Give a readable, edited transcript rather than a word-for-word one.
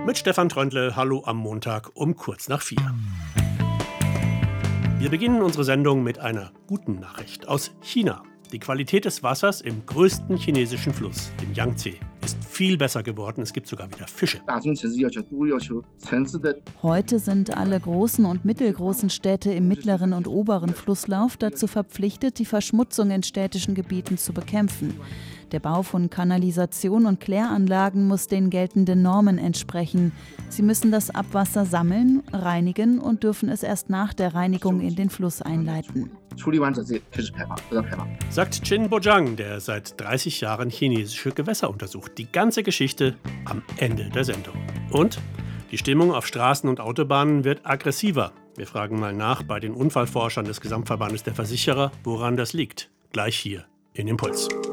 Mit Stefan Tröndle, hallo am Montag um kurz nach 4. Wir beginnen unsere Sendung mit einer guten Nachricht aus China. Die Qualität des Wassers im größten chinesischen Fluss, dem Yangtze, ist viel besser geworden. Es gibt sogar wieder Fische. Heute sind alle großen und mittelgroßen Städte im mittleren und oberen Flusslauf dazu verpflichtet, die Verschmutzung in städtischen Gebieten zu bekämpfen. Der Bau von Kanalisation und Kläranlagen muss den geltenden Normen entsprechen. Sie müssen das Abwasser sammeln, reinigen und dürfen es erst nach der Reinigung in den Fluss einleiten. Sagt Qin Bojang, der seit 30 Jahren chinesische Gewässer untersucht. Die ganze Geschichte am Ende der Sendung. Und die Stimmung auf Straßen und Autobahnen wird aggressiver. Wir fragen mal nach bei den Unfallforschern des Gesamtverbandes der Versicherer, woran das liegt. Gleich hier in Impuls.